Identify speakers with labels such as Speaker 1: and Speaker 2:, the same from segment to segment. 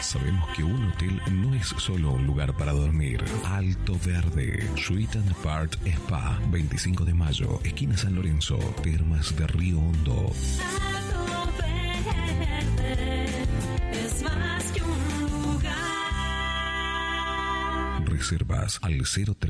Speaker 1: Sabemos que un hotel no es solo un lugar para dormir. Alto Verde, Suite and Apart Spa, 25 de mayo, esquina San Lorenzo, Termas de Río Hondo.
Speaker 2: Alto Verde es más que un lugar.
Speaker 1: Reservas al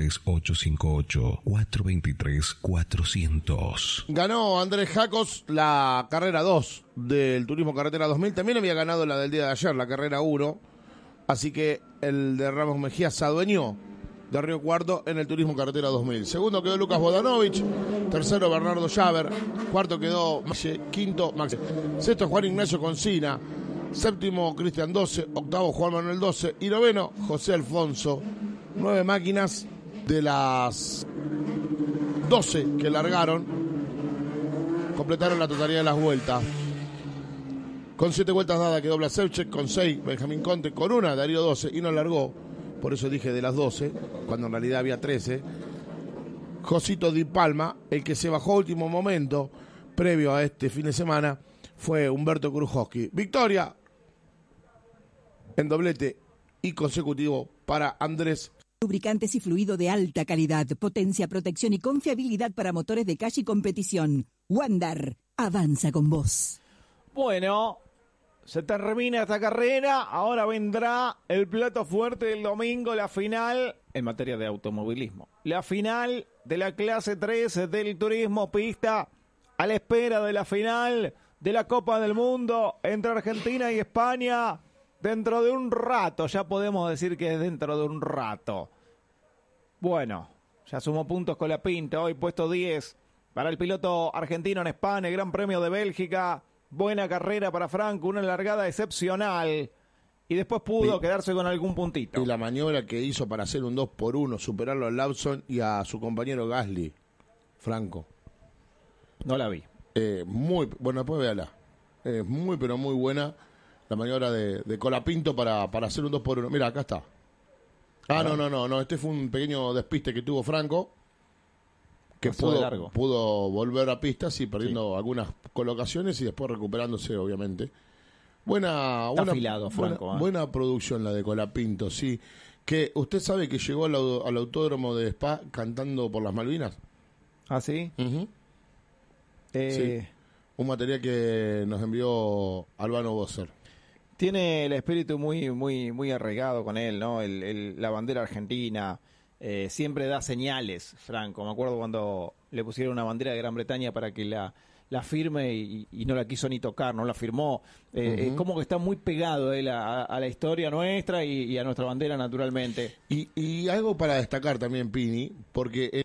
Speaker 1: 03858-423-400.
Speaker 3: Ganó Andrés Jacos la carrera 2 del Turismo Carretera 2000. También había ganado la del día de ayer, la carrera 1. Así que el de Ramos Mejía se adueñó de Río Cuarto en el Turismo Carretera 2000. Segundo quedó Lucas Bodanovich. Tercero Bernardo Llaver. Cuarto quedó Maxe. Quinto Max. Sexto Juan Ignacio Concina. Séptimo Cristian 12. Octavo Juan Manuel 12. Y noveno José Alfonso. 9 máquinas de las 12 que largaron completaron la totalidad de las vueltas. Con 7 vueltas dadas quedó Blasevchek, con 6 Benjamín Conte, con una Darío 12 y no largó, por eso dije de las 12, cuando en realidad había 13. Josito Di Palma, el que se bajó a último momento, previo a este fin de semana, fue Humberto Krujowski. Victoria en doblete y consecutivo para Andrés.
Speaker 4: Lubricantes y fluido de alta calidad, potencia, protección y confiabilidad para motores de calle y competición. Wandar, avanza con vos.
Speaker 5: Bueno, se termina esta carrera, ahora vendrá el plato fuerte del domingo, la final, en materia de automovilismo. La final de la clase 3 del turismo pista, a la espera de la final de la Copa del Mundo entre Argentina y España. Dentro de un rato, ya podemos decir que es dentro de un rato. Bueno, ya sumó puntos Colapinto, hoy puesto 10 para el piloto argentino en España, el Gran Premio de Bélgica. Buena carrera para Franco, una largada excepcional. Y después pudo quedarse con algún puntito.
Speaker 3: Y la maniobra que hizo para hacer un 2-1, superarlo a Lawson y a su compañero Gasly, Franco.
Speaker 5: No la vi.
Speaker 3: Muy, bueno, después véala. Muy, pero muy buena la maniobra de Colapinto para hacer un 2-1. Mira, acá está. No, este fue un pequeño despiste que tuvo Franco, que pudo volver a pista, sí, perdiendo algunas colocaciones y después recuperándose, obviamente. Buena producción la de Colapinto, sí. Que usted sabe que llegó al autódromo de Spa cantando por las Malvinas.
Speaker 5: ¿Ah, sí?
Speaker 3: Uh-huh. Sí. Un material que nos envió Albano Bosser.
Speaker 5: Tiene el espíritu muy, muy, muy arraigado con él, ¿no? La bandera argentina. Siempre da señales, Franco. Me acuerdo cuando le pusieron una bandera de Gran Bretaña para que la firme y no la quiso ni tocar, no la firmó. Como que está muy pegado él a la historia nuestra y a nuestra bandera, naturalmente.
Speaker 3: Y algo para destacar también, Pini, porque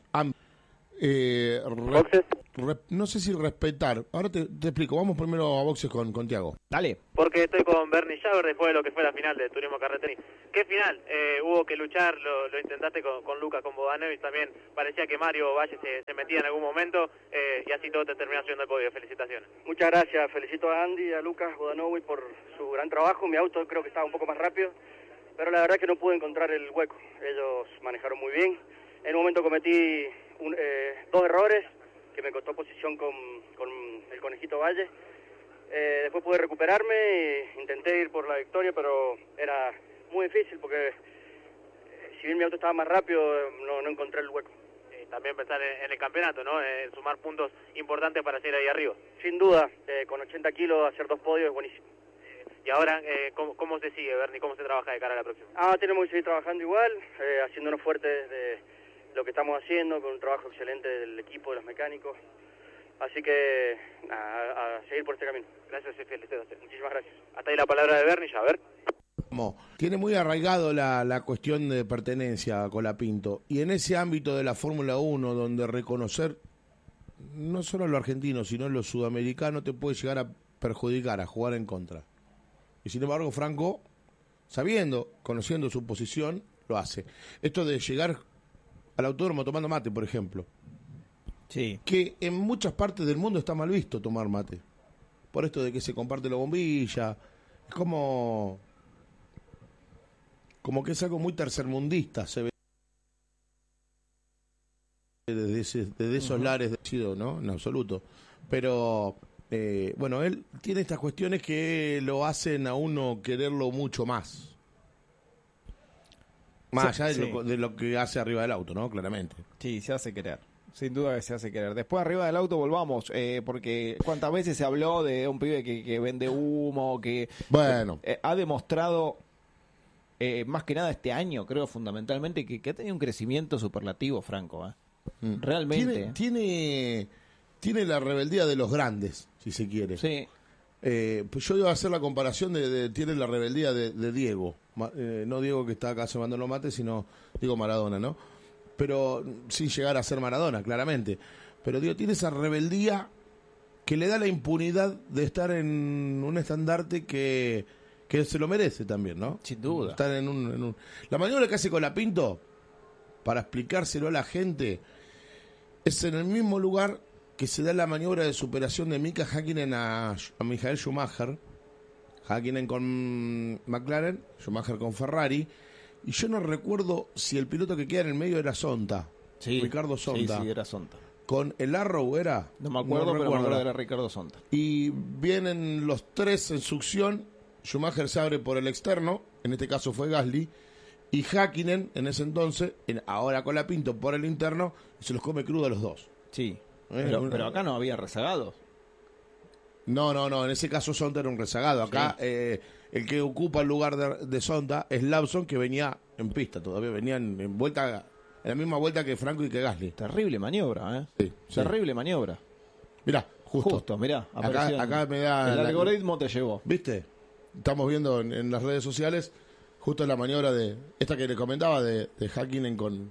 Speaker 3: no sé si respetar. Ahora te explico. Vamos primero a boxes con Tiago.
Speaker 5: Dale.
Speaker 6: Porque estoy con Bernie Schaber después de lo que fue la final del Turismo Carretera. ¿Qué final? Hubo que luchar, lo intentaste con Lucas, con Bodanovich también. Parecía que Mario Valle se metía en algún momento y así todo te terminó haciendo el podio. Felicitaciones.
Speaker 7: Muchas gracias. Felicito a Andy y a Lucas Bodanovich por su gran trabajo. Mi auto creo que estaba un poco más rápido, pero la verdad es que no pude encontrar el hueco. Ellos manejaron muy bien. En un momento cometí 2 errores que me costó posición con el Conejito Valle. Después pude recuperarme e intenté ir por la victoria, pero era muy difícil porque si bien mi auto estaba más rápido, no encontré el hueco.
Speaker 6: También pensar en el campeonato, ¿no? Sumar puntos importantes para seguir ahí arriba.
Speaker 7: Sin duda, con 80 kilos hacer 2 podios es buenísimo.
Speaker 6: Y ahora, ¿cómo se sigue, Bernie? ¿Cómo se trabaja de cara a la próxima?
Speaker 7: Tenemos que seguir trabajando igual, haciéndonos fuertes de lo que estamos haciendo, con un trabajo excelente del equipo, de los mecánicos. Así que, a seguir por este camino.
Speaker 6: Gracias y felicitaciones.
Speaker 7: Muchísimas gracias.
Speaker 6: Hasta ahí la palabra de Bernie, ya, a ver.
Speaker 3: Tiene muy arraigado la cuestión de pertenencia a Colapinto. Y en ese ámbito de la Fórmula 1, donde reconocer no solo a lo argentino, sino a lo sudamericano, te puede llegar a perjudicar, a jugar en contra. Y sin embargo, Franco, conociendo su posición, lo hace. Esto de llegar al autódromo tomando mate, por ejemplo.
Speaker 5: Sí.
Speaker 3: Que en muchas partes del mundo está mal visto tomar mate. Por esto de que se comparte la bombilla. Es como que es algo muy tercermundista, se ve desde esos lares de sido, ¿no? En absoluto. Pero bueno, él tiene estas cuestiones que lo hacen a uno quererlo mucho más. Más allá de lo que hace arriba del auto, ¿no? Claramente.
Speaker 5: Sí, se hace querer. Sin duda que se hace querer. Después arriba del auto volvamos, porque cuántas veces se habló de un pibe que vende humo, que
Speaker 3: bueno
Speaker 5: ha demostrado, más que nada este año, creo fundamentalmente, que ha tenido un crecimiento superlativo, Franco. Realmente.
Speaker 3: Tiene la rebeldía de los grandes, si se quiere.
Speaker 5: Sí.
Speaker 3: Pues yo iba a hacer la comparación tiene la rebeldía de Diego. No Diego que está acá cebando los mates, sino Diego Maradona, ¿no? Pero sin llegar a ser Maradona, claramente. Pero digo, tiene esa rebeldía que le da la impunidad de estar en un estandarte que se lo merece también, ¿no?
Speaker 5: Sin duda.
Speaker 3: Estar en un... La maniobra que hace Colapinto, para explicárselo a la gente, es en el mismo lugar que se da la maniobra de superación de Mika Häkkinen a Michael Schumacher. Häkkinen con McLaren, Schumacher con Ferrari. Y yo no recuerdo si el piloto que queda en el medio era Sonta.
Speaker 5: Sí,
Speaker 3: Ricardo Sonta.
Speaker 5: Sí, era Sonta.
Speaker 3: Con el Arrow era.
Speaker 5: No me acuerdo, pero me acuerdo que era Ricardo Sonta.
Speaker 3: Y vienen los tres en succión. Schumacher se abre por el externo, en este caso fue Gasly. Y Häkkinen, en ese entonces, ahora Colapinto por el interno, y se los come crudo a los dos.
Speaker 5: Sí, pero acá no había rezagados.
Speaker 3: No, en ese caso Sonta era un rezagado. Acá el que ocupa el lugar de Sonta es Lawson, que venía en pista todavía, venía en vuelta, en la misma vuelta que Franco y que Gasly.
Speaker 5: Terrible maniobra, ¿eh?
Speaker 3: Sí.
Speaker 5: Terrible maniobra.
Speaker 3: Mirá, justo
Speaker 5: mirá.
Speaker 3: Acá me da...
Speaker 5: El algoritmo te llevó.
Speaker 3: ¿Viste? Estamos viendo en las redes sociales justo la maniobra de esta que le comentaba de Häkkinen con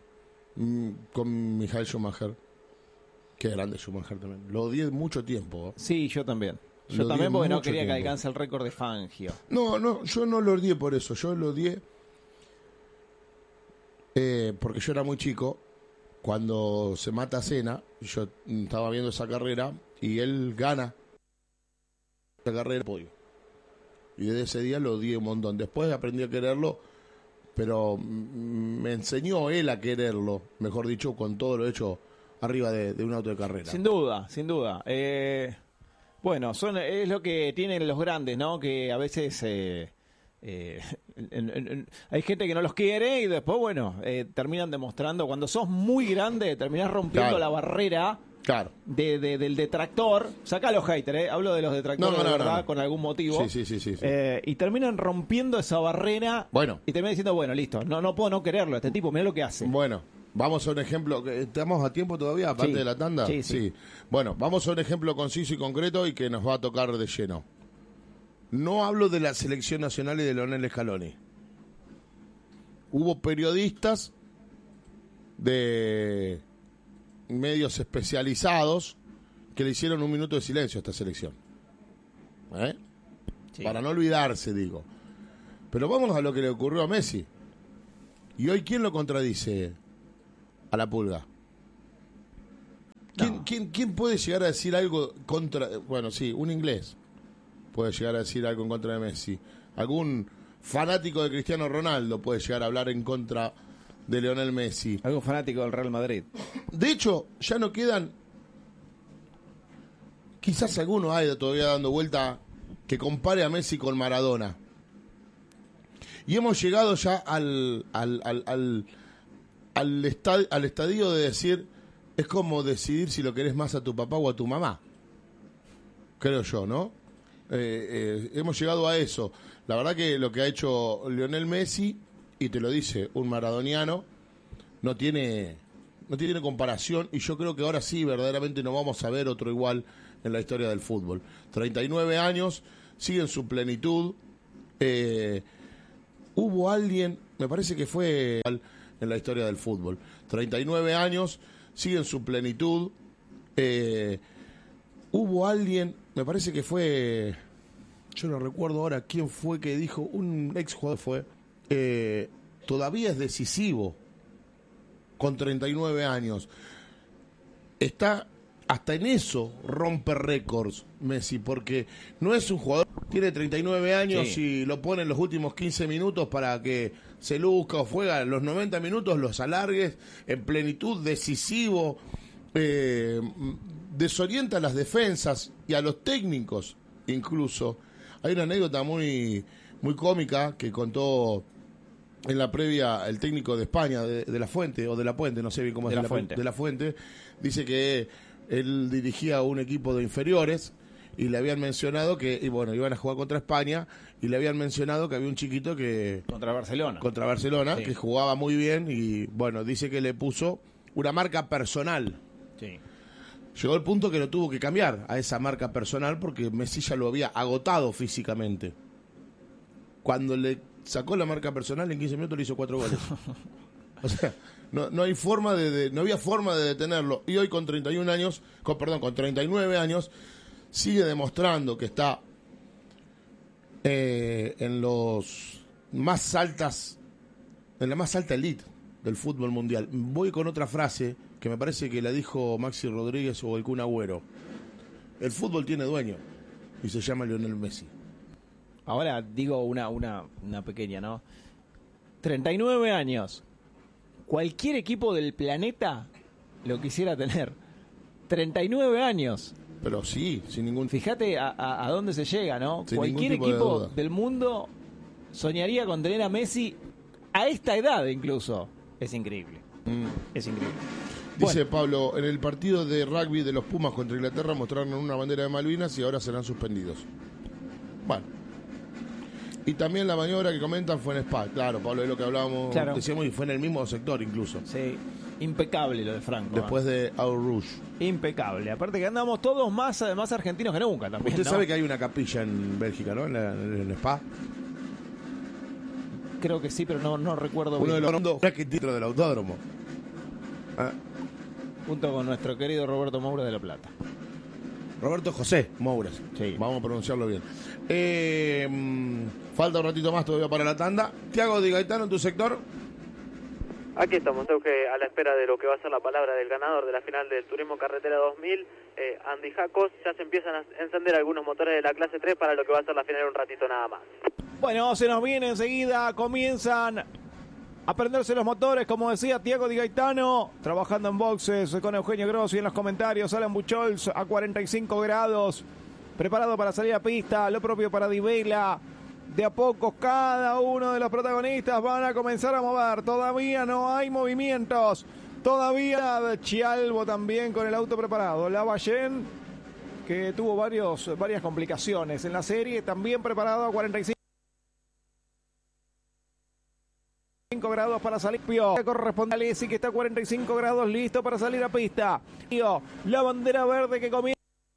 Speaker 3: Michael Schumacher. Qué grande Schumacher también. Lo odié mucho tiempo.
Speaker 5: Sí, yo también. Yo
Speaker 3: Lo
Speaker 5: también
Speaker 3: odié
Speaker 5: porque no
Speaker 3: mucho
Speaker 5: quería que
Speaker 3: tiempo.
Speaker 5: alcance el récord de Fangio.
Speaker 3: No, yo no lo odié por eso. Yo lo odié porque yo era muy chico cuando se mata a Senna. Yo estaba viendo esa carrera y él gana esa carrera podio. Y desde ese día lo odié un montón. Después aprendí a quererlo, pero me enseñó él a quererlo, mejor dicho, con todo lo hecho arriba de un auto de carrera.
Speaker 5: Sin duda. Bueno, es lo que tienen los grandes, ¿no? Que a veces hay gente que no los quiere y después, bueno, terminan demostrando. Cuando sos muy grande, terminás rompiendo la barrera.
Speaker 3: Claro.
Speaker 5: Del detractor. Sacá los haters, hablo de los detractores de verdad,
Speaker 3: no.
Speaker 5: Con algún motivo.
Speaker 3: Sí.
Speaker 5: Y terminan rompiendo esa barrera.
Speaker 3: Bueno.
Speaker 5: Y terminan diciendo, bueno, listo, no puedo no quererlo. Este tipo, mirá lo que hace.
Speaker 3: Bueno, vamos a un ejemplo. ¿Estamos a tiempo todavía, aparte de la tanda?
Speaker 5: Sí.
Speaker 3: Bueno, vamos a un ejemplo conciso y concreto y que nos va a tocar de lleno. No hablo de la selección nacional y de Lionel Scaloni. Hubo periodistas de medios especializados que le hicieron un minuto de silencio a esta selección.
Speaker 5: Sí.
Speaker 3: Para no olvidarse, digo. Pero vamos a lo que le ocurrió a Messi. ¿Y hoy quién lo contradice a la Pulga? ¿Quién puede llegar a decir algo contra... Bueno, sí, un inglés puede llegar a decir algo en contra de Messi. Algún fanático de Cristiano Ronaldo puede llegar a hablar en contra de Lionel Messi.
Speaker 5: Algún fanático del Real Madrid.
Speaker 3: De hecho, ya no quedan... Quizás alguno hay todavía dando vuelta que compare a Messi con Maradona. Y hemos llegado ya al estadio de decir, es como decidir si lo querés más a tu papá o a tu mamá. Creo yo, ¿no? Hemos llegado a eso. La verdad que lo que ha hecho Lionel Messi, y te lo dice un maradoniano, no tiene comparación, y yo creo que ahora sí, verdaderamente no vamos a ver otro igual en la historia del fútbol. 39 años, sigue en su plenitud. Hubo alguien, me parece que fue en la historia del fútbol. 39 años, sigue en su plenitud. Hubo alguien, me parece que fue, yo no recuerdo ahora quién fue que dijo, un ex jugador fue, todavía es decisivo con 39 años. Está hasta en eso, rompe récords Messi, porque no es un jugador, tiene 39 años y lo pone en los últimos 15 minutos para que se luzca o juega los 90 minutos, los alargues en plenitud, decisivo, de desorienta a las defensas y a los técnicos incluso. Hay una anécdota muy, muy cómica que contó en la previa el técnico de España, de La Fuente, o de La Puente, no sé bien cómo es. De La Fuente, dice que él dirigía un equipo de inferiores y le habían mencionado que, y bueno, iban a jugar contra España, y le habían mencionado que había un chiquito que...
Speaker 5: Contra Barcelona.
Speaker 3: Sí. Que jugaba muy bien, y bueno, dice que le puso una marca personal.
Speaker 5: Sí.
Speaker 3: Llegó el punto que lo tuvo que cambiar a esa marca personal porque Messi ya lo había agotado físicamente. Cuando le sacó la marca personal, en 15 minutos le hizo 4 goles. O sea, no hay forma no había forma de detenerlo. Y hoy con 31 años, con 39 años, sigue demostrando que está en la más alta elite del fútbol mundial. Voy con otra frase que me parece que la dijo Maxi Rodríguez o el Kun Agüero. El fútbol tiene dueño y se llama Lionel Messi.
Speaker 5: Ahora digo una pequeña, ¿no? 39 años. Cualquier equipo del planeta lo quisiera tener. 39 años.
Speaker 3: Pero sí, sin ningún...
Speaker 5: Fíjate a dónde se llega, ¿no?
Speaker 3: Sin
Speaker 5: Cualquier
Speaker 3: ningún tipo de
Speaker 5: equipo
Speaker 3: duda.
Speaker 5: del mundo soñaría con tener a Messi a esta edad incluso. Es increíble. Es increíble.
Speaker 3: Dice Pablo, en el partido de rugby de los Pumas contra Inglaterra mostraron una bandera de Malvinas y ahora serán suspendidos. Bueno. Y también la maniobra que comentan fue en Spa. Claro, Pablo, es lo que hablábamos,
Speaker 5: Claro.
Speaker 3: decíamos, y fue en el mismo sector incluso.
Speaker 5: Sí, impecable lo de Franco.
Speaker 3: Después de Au Rouge.
Speaker 5: Impecable. Aparte que andamos todos más argentinos que nunca también.
Speaker 3: Usted
Speaker 5: ¿no?
Speaker 3: sabe que hay una capilla en Bélgica, ¿no? En Spa.
Speaker 5: Creo que sí, pero no recuerdo
Speaker 3: Uno de
Speaker 5: bien.
Speaker 3: los títulos del autódromo.
Speaker 5: Junto con nuestro querido Roberto Moura de La Plata.
Speaker 3: Roberto José Mouras.
Speaker 5: Sí.
Speaker 3: Vamos a pronunciarlo bien. Falta un ratito más todavía para la tanda. Tiago Di Gaetano, en tu sector.
Speaker 6: Aquí estamos, Euge, a la espera de lo que va a ser la palabra del ganador de la final del Turismo Carretera 2000, Andy Jacos. Ya se empiezan a encender algunos motores de la clase 3 para lo que va a ser la final en un ratito nada más.
Speaker 5: Bueno, se nos viene enseguida, comienzan a prenderse los motores, como decía Tiago Di Gaetano, trabajando en boxes con Eugenio Grossi en los comentarios, Alan Buchholz a 45 grados, preparado para salir a pista, lo propio para Di Vela. De a poco cada uno de los protagonistas van a comenzar a mover, todavía no hay movimientos, todavía Chialvo también con el auto preparado, Lavallén, que tuvo varias complicaciones en la serie, también preparado a 45 grados para salir. Corresponde a Alessi, que está a 45 grados, listo para salir a pista. La bandera verde que comienza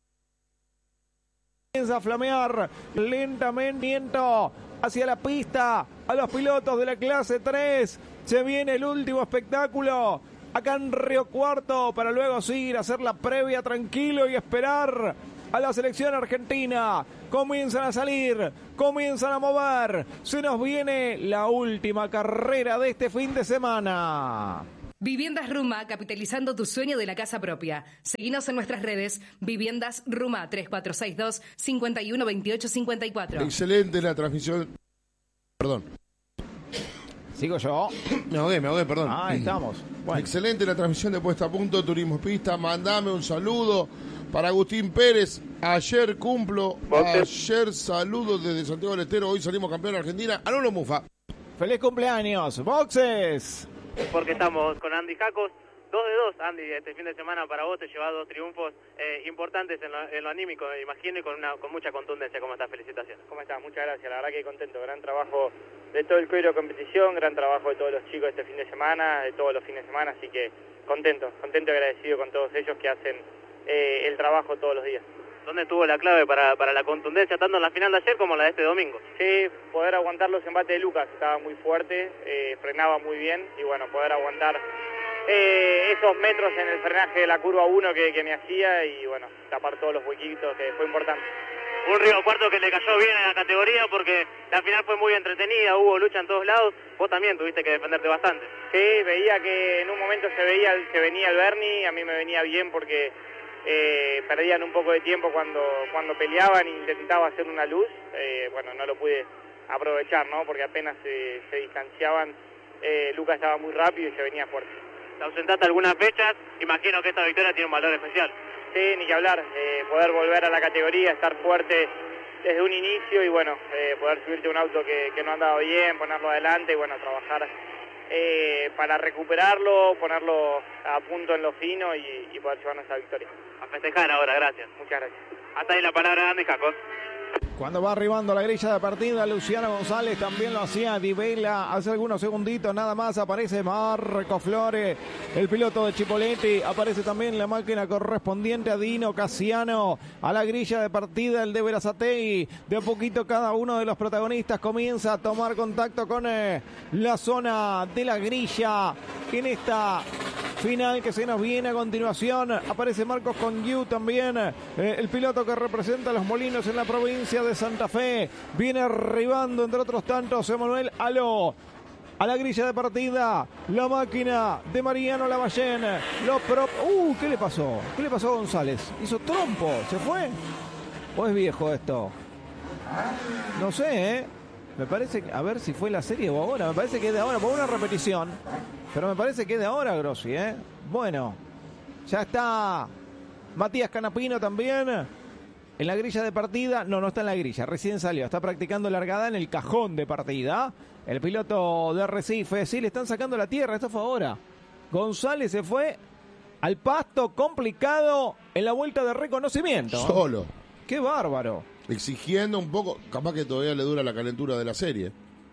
Speaker 5: a flamear lentamente hacia la pista. A los pilotos de la clase 3 se viene el último espectáculo acá en Río Cuarto, para luego seguir a hacer la previa tranquilo y esperar a la selección argentina. Comienzan a salir, comienzan a mover. Se nos viene la última carrera de este fin de semana.
Speaker 8: Viviendas Ruma, capitalizando tu sueño de la casa propia. Seguinos en nuestras redes, Viviendas Ruma, 3462-512854.
Speaker 3: Excelente la transmisión. Perdón.
Speaker 5: Sigo yo.
Speaker 3: Me ahogué, perdón.
Speaker 5: Ahí estamos. Bueno.
Speaker 3: Excelente la transmisión de Puesta a Punto, Turismo Pista. Mandame un saludo para Agustín Pérez. Ayer cumplo, ayer saludos desde Santiago del Estero. Hoy salimos campeón de Argentina. Anolo Mufa.
Speaker 5: ¡Feliz cumpleaños! ¡Boxes!
Speaker 6: Porque estamos con Andy Jacos. 2 de 2, Andy, este fin de semana para vos te llevas 2 triunfos importantes en lo anímico, me imagino, y con mucha contundencia. ¿Cómo estás? Felicitaciones.
Speaker 7: ¿Cómo estás? Muchas gracias, la verdad que contento. Gran trabajo de todo el cuadro de competición, gran trabajo de todos los chicos este fin de semana, de todos los fines de semana, así que contento y agradecido con todos ellos que hacen el trabajo todos los días.
Speaker 6: ¿Dónde estuvo la clave para la contundencia, tanto en la final de ayer como en la de este domingo?
Speaker 7: Sí, poder aguantar los embates de Lucas, estaba muy fuerte, frenaba muy bien, y bueno, poder aguantar esos metros en el frenaje de la curva 1 que me hacía, y bueno, tapar todos los huequitos, que fue importante.
Speaker 6: Un Río Cuarto que le cayó bien en la categoría porque la final fue muy entretenida, hubo lucha en todos lados, vos también tuviste que defenderte bastante.
Speaker 7: Sí, veía que en un momento se venía el Berni, a mí me venía bien porque perdían un poco de tiempo cuando peleaban e intentaba hacer una luz, bueno, no lo pude aprovechar, ¿no? Porque apenas se distanciaban, Lucas estaba muy rápido y se venía fuerte.
Speaker 6: Te ausentaste algunas fechas, imagino que esta victoria tiene un valor especial. Sí, ni que hablar, poder volver a la categoría, estar fuerte desde un inicio y bueno, poder subirte a un auto que no andaba bien, ponerlo adelante y bueno, trabajar para recuperarlo, ponerlo a punto en lo fino y poder llevarnos esa victoria. A festejar ahora, gracias. Muchas gracias. Hasta ahí la palabra de Andy Jacos.
Speaker 5: Cuando va arribando la grilla de partida, Luciano González también lo hacía. Di Vela, hace algunos segunditos nada más aparece Marco Flores, el piloto de Chipolletti. Aparece también la máquina correspondiente a Dino Casiano. A la grilla de partida, el de Berazategui. De a poquito cada uno de los protagonistas comienza a tomar contacto con la zona de la grilla. En esta final que se nos viene a continuación, aparece Marcos Congiu también, el piloto que representa a los Molinos en la provincia de Santa Fe. Viene arribando, entre otros tantos, Emanuel Aló. A la grilla de partida, la máquina de Mariano Lavallén. ¿Qué le pasó? ¿Qué le pasó a González? Hizo trompo, ¿se fue? ¿O es viejo esto? No sé, ¿eh? Me parece que, a ver si fue la serie o ahora. Me parece que es de ahora, por una repetición. Pero me parece que es de ahora, Grossi, ¿eh? Bueno, ya está Matías Canapino también en la grilla de partida. No está en la grilla, recién salió. Está practicando largada en el cajón de partida. El piloto de Recife, sí, le están sacando la tierra. Esto fue ahora. González se fue al pasto complicado en la vuelta de reconocimiento.
Speaker 3: Solo.
Speaker 5: ¡Qué bárbaro!
Speaker 3: Exigiendo un poco, capaz que todavía le dura la calentura de la serie.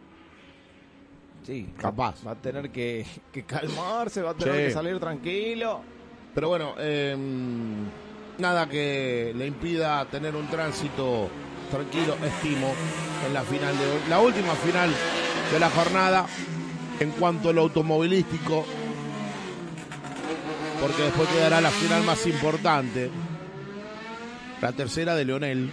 Speaker 5: Sí,
Speaker 3: capaz.
Speaker 5: Va a tener que calmarse, va a tener que salir tranquilo.
Speaker 3: Pero bueno, nada que le impida tener un tránsito tranquilo, estimo, en la final de hoy. La última final de la jornada en cuanto a lo automovilístico, porque después quedará la final más importante, la tercera de Leonel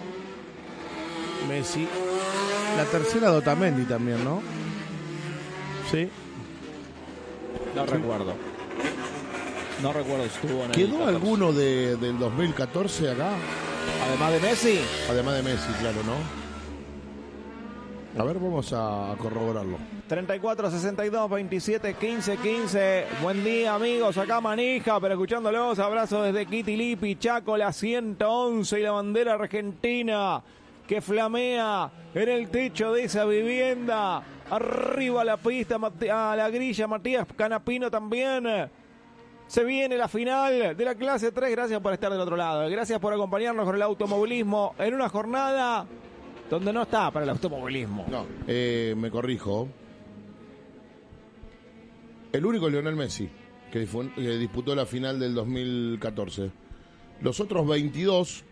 Speaker 3: Messi, la tercera de Otamendi también, ¿no? Sí.
Speaker 5: No recuerdo. No recuerdo si estuvo en el
Speaker 3: ¿Quedó
Speaker 5: 14.
Speaker 3: alguno del 2014 acá?
Speaker 5: Además de Messi.
Speaker 3: Además de Messi, claro, ¿no? A ver, vamos a corroborarlo.
Speaker 5: 34, 62, 27, 15, 15. Buen día, amigos. Acá Manija, pero escuchándolos. Abrazo desde Kitilipi, Chaco, la 111 y la bandera argentina que flamea en el techo de esa vivienda. Arriba a la pista, a la grilla, Matías Canapino también. Se viene la final de la clase 3. Gracias por estar del otro lado. Gracias por acompañarnos con el automovilismo en una jornada donde no está para el automovilismo.
Speaker 3: No, me corrijo. El único Lionel Messi que disputó la final del 2014. Los otros 22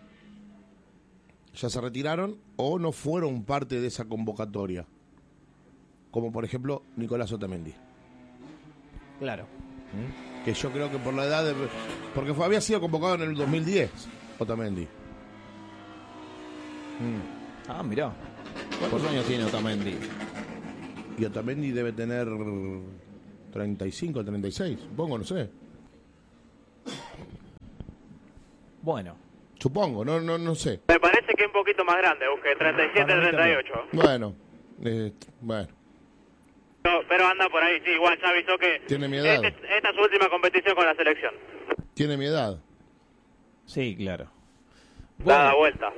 Speaker 3: ya se retiraron o no fueron parte de esa convocatoria. Como por ejemplo Nicolás Otamendi.
Speaker 5: Claro.
Speaker 3: Que yo creo que por la edad porque había sido convocado en el 2010 Otamendi.
Speaker 5: Ah, mirá. ¿Cuántos años tiene Otamendi?
Speaker 3: Y Otamendi debe tener 35, 36, supongo, no sé.
Speaker 5: Bueno.
Speaker 3: Supongo, no sé.
Speaker 6: Me parece que es un poquito más grande, busqué 37, 38.
Speaker 3: Bueno, bueno.
Speaker 6: Pero anda por ahí, sí, igual ya avisó que
Speaker 3: Tiene mi edad.
Speaker 6: esta es su última competición con la selección.
Speaker 3: Tiene mi edad.
Speaker 5: Sí, claro.
Speaker 6: Dada vuelta.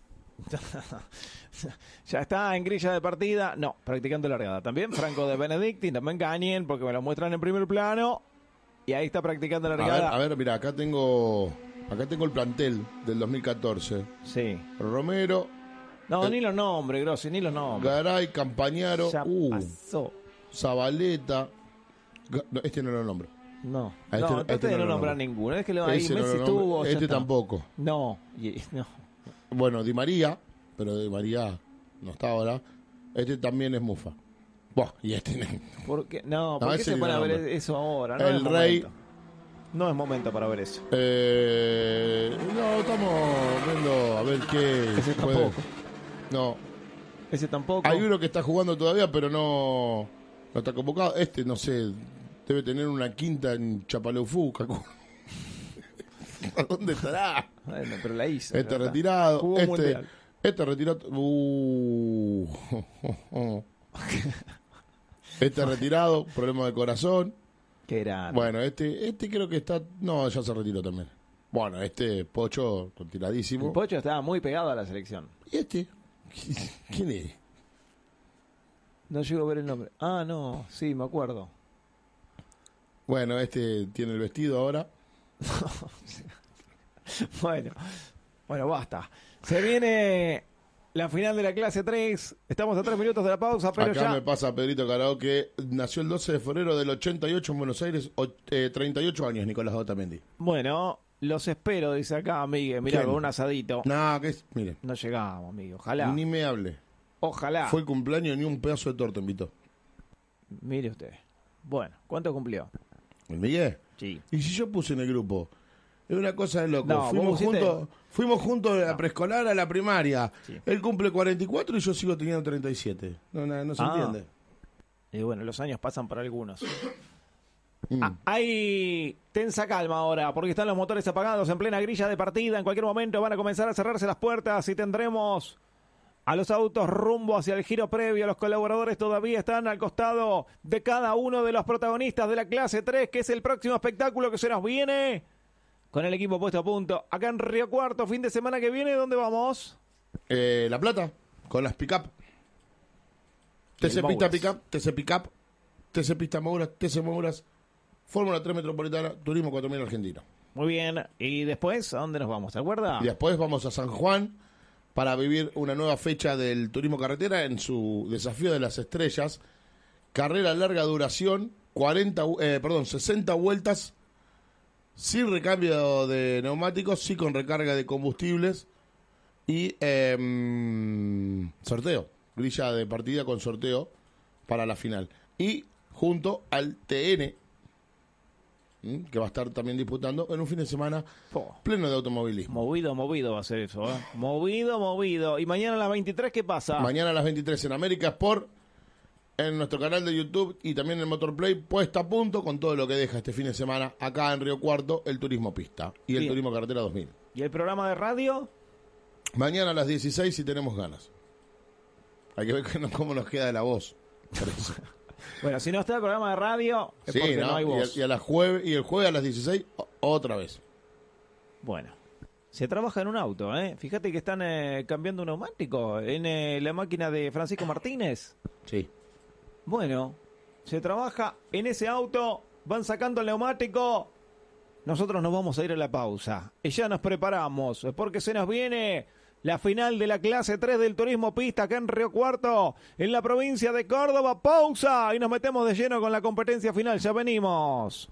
Speaker 5: Ya está en grilla de partida. No, practicando largada. También Franco de Benedicti, también Gañen, porque me lo muestran en primer plano. Y ahí está practicando largada.
Speaker 3: A ver, mira, acá tengo el plantel del 2014.
Speaker 5: Sí.
Speaker 3: Romero.
Speaker 5: No, ni los nombres, Grossi, ni los nombres.
Speaker 3: Garay, Campañaro.
Speaker 5: Ya pasó.
Speaker 3: Zabaleta. No, este no lo nombro.
Speaker 5: No,
Speaker 3: A este
Speaker 5: no, este no nombra ninguno. Es que ahí
Speaker 3: Ese
Speaker 5: Messi
Speaker 3: no lo
Speaker 5: estuvo.
Speaker 3: nombro. Este tampoco.
Speaker 5: No.
Speaker 3: Bueno, Di María, pero Di María no está ahora. Este también es Mufa. Buah, y este
Speaker 5: ¿Por qué? No, ¿por qué se pone a ver eso ahora? No
Speaker 3: el
Speaker 5: es
Speaker 3: Rey.
Speaker 5: momento. No es momento para ver eso.
Speaker 3: No, estamos viendo a ver qué.
Speaker 5: Ese tampoco.
Speaker 3: No.
Speaker 5: Ese tampoco.
Speaker 3: Hay uno que está jugando todavía, pero no está convocado. Este, no sé, debe tener una quinta en Chapaleufú. ¿A dónde estará?
Speaker 5: Bueno, pero la hizo.
Speaker 3: Este retirado.
Speaker 5: Jugó mundial.
Speaker 3: Este retirado. Este retirado, problema de corazón.
Speaker 5: Qué era.
Speaker 3: Bueno, este creo que está. No, ya se retiró también. Bueno, Pocho, tiradísimo.
Speaker 5: El Pocho estaba muy pegado a la selección.
Speaker 3: ¿Y este? ¿Quién es?
Speaker 5: No llego a ver el nombre. Ah, no, sí, me acuerdo.
Speaker 3: Bueno, tiene el vestido ahora.
Speaker 5: Bueno, basta. Se viene la final de la clase 3. Estamos a 3 minutos de la pausa, pero
Speaker 3: Acá
Speaker 5: ya...
Speaker 3: me pasa Pedrito Carao, que nació el 12 de febrero del 88 en Buenos Aires, 38 años, Nicolás Otamendi.
Speaker 5: Bueno, los espero, dice acá Miguel. Mirá,
Speaker 3: ¿Quién?
Speaker 5: con un asadito.
Speaker 3: No, que es, mire,
Speaker 5: No llegamos, amigo. Ojalá.
Speaker 3: ni me hable.
Speaker 5: Ojalá.
Speaker 3: Fue el cumpleaños ni un pedazo de torta invitó.
Speaker 5: Mire usted. Bueno, ¿cuánto cumplió?
Speaker 3: ¿El Miguel?
Speaker 5: Sí.
Speaker 3: Y si yo puse en el grupo, es una cosa de loco.
Speaker 5: No,
Speaker 3: fuimos juntos a la preescolar, a la primaria.
Speaker 5: Sí.
Speaker 3: Él cumple 44 y yo sigo teniendo 37. No se entiende.
Speaker 5: Y bueno, los años pasan para algunos. Hay tensa calma ahora, porque están los motores apagados en plena grilla de partida. En cualquier momento van a comenzar a cerrarse las puertas y tendremos a los autos rumbo hacia el giro previo. Los colaboradores todavía están al costado de cada uno de los protagonistas de la clase 3, que es el próximo espectáculo que se nos viene con el equipo puesto a punto. Acá en Río Cuarto, fin de semana que viene, ¿dónde vamos?
Speaker 3: La Plata, con las pick-up. TC Pista Pick-up, TC Pick-up, TC Pista Mouras, TC Mouras, Fórmula 3 Metropolitana, Turismo 4000 Argentino.
Speaker 5: Muy bien. ¿Y después a dónde nos vamos? ¿Te acuerdas?
Speaker 3: Y después vamos a San Juan para vivir una nueva fecha del Turismo Carretera en su Desafío de las Estrellas. Carrera larga duración, 60 vueltas, sin recambio de neumáticos, sí con recarga de combustibles y sorteo, grilla de partida con sorteo para la final. Y junto al TN, que va a estar también disputando en un fin de semana pleno de automovilismo.
Speaker 5: Movido va a ser eso, ¿eh? Movido. ¿Y mañana a las 23 qué pasa?
Speaker 3: Mañana a las 23 en América Sport, en nuestro canal de YouTube y también en Motorplay, puesta a punto con todo lo que deja este fin de semana acá en Río Cuarto, el Turismo Pista y el Turismo Carretera 2000.
Speaker 5: ¿Y el programa de radio?
Speaker 3: Mañana a las 16 si tenemos ganas. Hay que ver cómo nos queda de la voz. Por eso.
Speaker 5: Bueno, si no está el programa de radio, es
Speaker 3: Sí,
Speaker 5: porque no hay voz.
Speaker 3: y el jueves a las 16 otra vez.
Speaker 5: Bueno, se trabaja en un auto, ¿eh? Fíjate que están cambiando un neumático en la máquina de Francisco Martínez.
Speaker 3: Sí.
Speaker 5: Bueno, se trabaja en ese auto, van sacando el neumático. Nosotros nos vamos a ir a la pausa. Y ya nos preparamos, porque se nos viene la final de la clase 3 del Turismo Pista acá en Río Cuarto, en la provincia de Córdoba. Pausa y nos metemos de lleno con la competencia final. Ya venimos.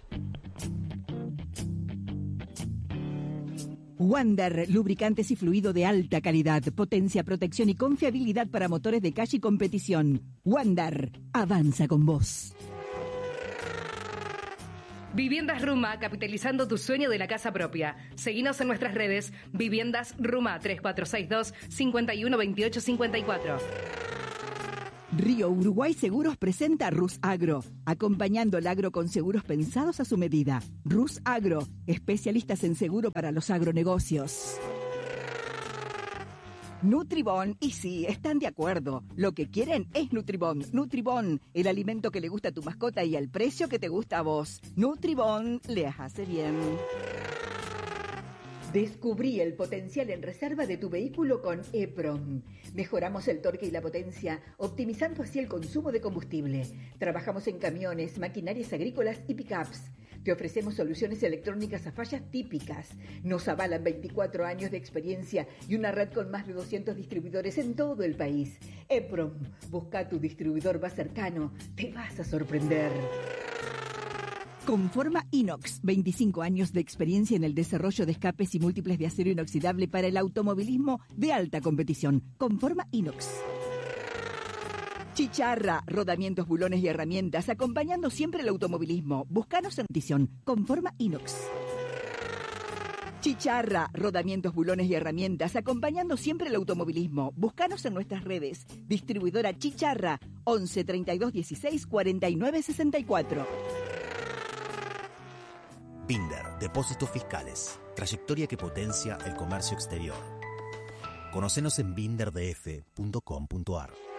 Speaker 4: Wander, lubricantes y fluido de alta calidad, potencia, protección y confiabilidad para motores de calle y competición. Wander, avanza con vos.
Speaker 8: Viviendas Ruma, capitalizando tu sueño de la casa propia. Seguinos en nuestras redes, Viviendas Ruma 3462-512854.
Speaker 4: Río Uruguay Seguros presenta Rus Agro, acompañando el agro con seguros pensados a su medida. Rus Agro, especialistas en seguro para los agronegocios. Nutribón, y sí, están de acuerdo. Lo que quieren es Nutribón. Nutribón, el alimento que le gusta a tu mascota y al precio que te gusta a vos. Nutribón les hace bien. Descubrí el potencial en reserva de tu vehículo con EPROM. Mejoramos el torque y la potencia, optimizando así el consumo de combustible. Trabajamos en camiones, maquinarias agrícolas y pickups. Te ofrecemos soluciones electrónicas a fallas típicas. Nos avalan 24 años de experiencia y una red con más de 200 distribuidores en todo el país. EPROM, busca tu distribuidor más cercano. Te vas a sorprender. Conforma Inox, 25 años de experiencia en el desarrollo de escapes y múltiples de acero inoxidable para el automovilismo de alta competición. Conforma Inox. Chicharra, rodamientos, bulones y herramientas, acompañando siempre el automovilismo. Búscanos en Tición. Conforma Inox. Chicharra, rodamientos, bulones y herramientas, acompañando siempre el automovilismo. Búscanos en nuestras redes. Distribuidora Chicharra, 11 32 16 49 64.
Speaker 9: Binder, Depósitos Fiscales. Trayectoria que potencia el comercio exterior. Conocenos en binderdf.com.ar.